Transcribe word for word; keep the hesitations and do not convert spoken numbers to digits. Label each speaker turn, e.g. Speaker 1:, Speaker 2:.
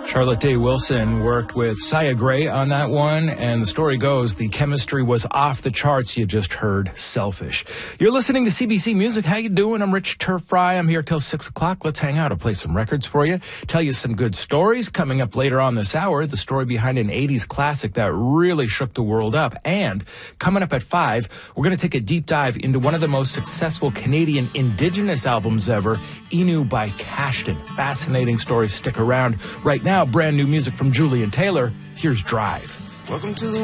Speaker 1: Charlotte Day Wilson worked with Sia Gray on that one, and the story goes the chemistry was off the charts. You just heard Selfish. You're listening to C B C Music. How you doing? I'm Rich Turf Fry. I'm here till six o'clock. Let's hang out. I'll play some records for you, tell you some good stories. Coming up later on this hour, the story behind an eighties classic that really shook the world up. And coming up at five, we're going to take a deep dive into one of the most successful Canadian Indigenous albums ever, Inu by Cashton. Fascinating story. Stick around. Right now, brand new music from Julian Taylor. Here's Drive.
Speaker 2: Welcome to the